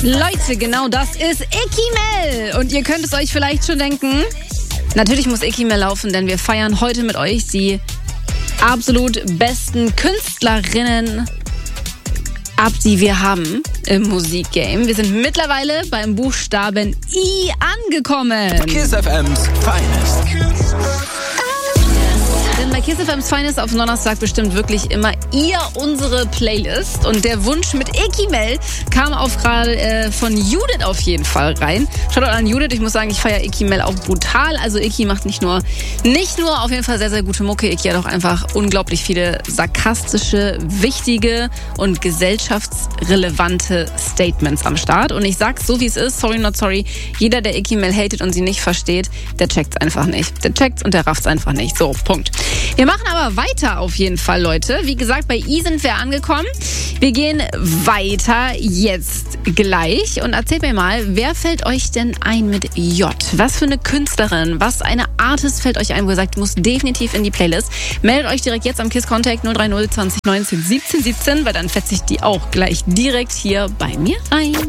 Leute, genau das ist Ikimel. Und ihr könnt es euch vielleicht schon denken. Natürlich muss Ikimel laufen, denn wir feiern heute mit euch die absolut besten Künstlerinnen ab, die wir haben im Musikgame. Wir sind mittlerweile beim Buchstaben I angekommen. Kiss FM's Finest. Denn bei Kiss FM's Finest auf Donnerstag bestimmt wirklich immer ihr unsere Playlist. Und der Wunsch mit Ikimel kam auch gerade von Judith auf jeden Fall rein. Schaut an Judith, ich muss sagen, ich feiere Ikimel auch brutal. Also Iki macht nicht nur auf jeden Fall sehr, sehr gute Mucke. Iki hat auch einfach unglaublich viele sarkastische, wichtige und gesellschaftsrelevante Statements am Start. Und ich sag's so, wie es ist, sorry not sorry, jeder, der Ikimel hatet und sie nicht versteht, der checkt's einfach nicht. Der checkt's und der rafft's einfach nicht. So, Punkt. Wir machen aber weiter auf jeden Fall, Leute. Wie gesagt, bei I sind wir angekommen. Wir gehen weiter jetzt gleich. Und erzählt mir mal, wer fällt euch denn ein mit J? Was für eine Künstlerin, was eine Artist fällt euch ein, wo ihr sagt, muss definitiv in die Playlist? Meldet euch direkt jetzt am Kiss Contact 030 20 19 17 17, weil dann fetze ich die auch gleich direkt hier bei mir rein.